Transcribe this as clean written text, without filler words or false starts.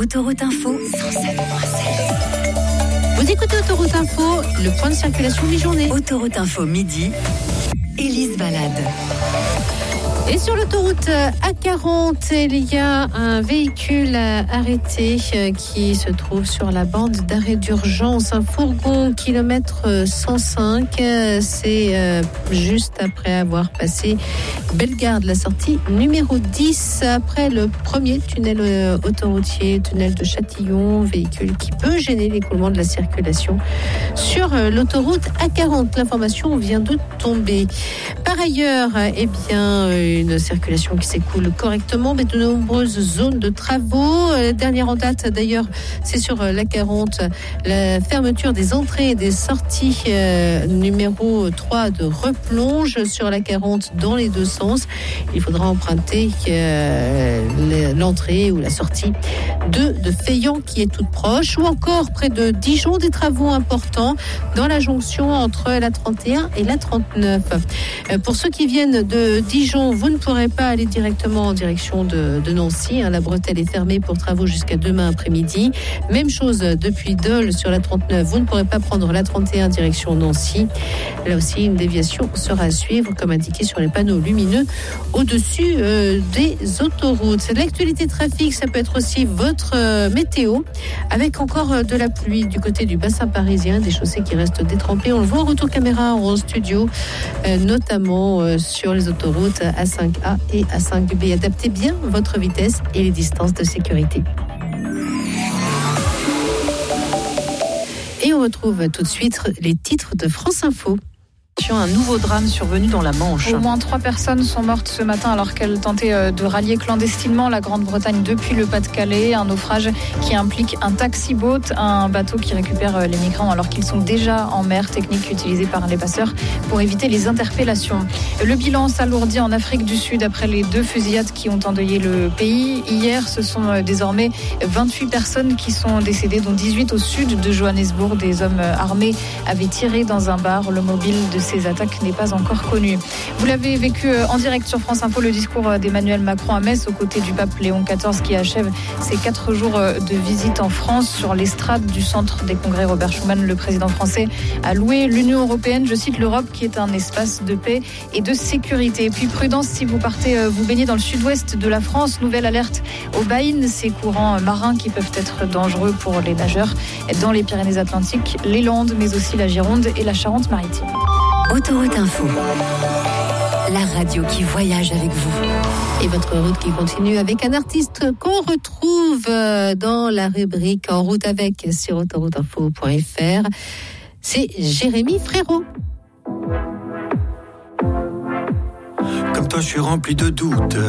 Autoroute Info 107.7. Vous écoutez Autoroute Info, le point de circulation mi-journée. Autoroute Info midi, Élise Balade. Et sur l'autoroute A40, il y a un véhicule arrêté qui se trouve sur la bande d'arrêt d'urgence. Un fourgon kilomètre 105. C'est juste après avoir passé Bellegarde, la sortie numéro 10. Après le premier tunnel autoroutier, tunnel de Châtillon, véhicule qui peut gêner l'écoulement de la circulation sur l'autoroute A40. L'information vient de tomber. Par ailleurs, une circulation qui s'écoule correctement, mais de nombreuses zones de travaux. Dernière en date, d'ailleurs, c'est sur l'A40, la fermeture des entrées et des sorties numéro 3 de replonge sur l'A40 dans les deux sens. Il faudra emprunter l'entrée ou la sortie de Feillan qui est toute proche, ou encore près de Dijon, des travaux importants dans la jonction entre la 31 et la 39. Pour ceux qui viennent de Dijon, vous ne pourrez pas aller directement en direction de Nancy. La bretelle est fermée pour travaux jusqu'à demain après-midi. Même chose depuis Dole sur la 39. Vous ne pourrez pas prendre la 31 direction Nancy. Là aussi, une déviation sera à suivre, comme indiqué sur les panneaux lumineux au-dessus des autoroutes. L'actualité trafic, ça peut être aussi votre météo, avec encore de la pluie du côté du bassin parisien, des chaussées qui restent détrempées. On le voit en retour caméra en studio, notamment sur les autoroutes A5A et A5B. Adaptez bien votre vitesse et les distances de sécurité. Et on retrouve tout de suite les titres de France Info. Un nouveau drame survenu dans la Manche. Au moins 3 personnes sont mortes ce matin alors qu'elles tentaient de rallier clandestinement la Grande-Bretagne depuis le Pas-de-Calais. Un naufrage qui implique un taxi-boat, un bateau qui récupère les migrants alors qu'ils sont déjà en mer, technique utilisée par les passeurs pour éviter les interpellations. Le bilan s'alourdit en Afrique du Sud après les 2 fusillades qui ont endeuillé le pays. Hier, ce sont désormais 28 personnes qui sont décédées, dont 18 au sud de Johannesburg. Des hommes armés avaient tiré dans un bar. Le mobile de ces attaques n'est pas encore connu. Vous l'avez vécu en direct sur France Info, le discours d'Emmanuel Macron à Metz aux côtés du pape Léon XIV qui achève ses 4 jours de visite en France. Sur l'estrade du centre des congrès Robert Schuman, le président français a loué l'Union européenne, je cite, l'Europe qui est un espace de paix et de sécurité. Et puis prudence si vous partez vous baigner dans le sud-ouest de la France. Nouvelle alerte aux baïnes, ces courants marins qui peuvent être dangereux pour les nageurs dans les Pyrénées-Atlantiques, les Landes, mais aussi la Gironde et la Charente-Maritime. Autoroute Info, la radio qui voyage avec vous. Et votre route qui continue avec un artiste qu'on retrouve dans la rubrique En route avec sur autorouteinfo.fr. C'est Jérémy Frérot. Comme toi, je suis rempli de doutes.